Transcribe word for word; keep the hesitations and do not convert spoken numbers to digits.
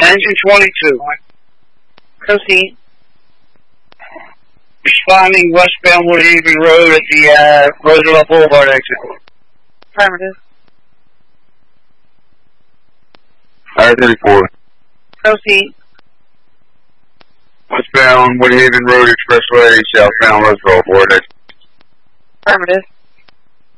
Engine twenty-two. Proceed. Responding westbound Woodhaven Road at the uh, Roosevelt Boulevard exit. Affirmative. I thirty-four. Proceed. Westbound Woodhaven Road Expressway, southbound Roosevelt Boulevard exit. Affirmative.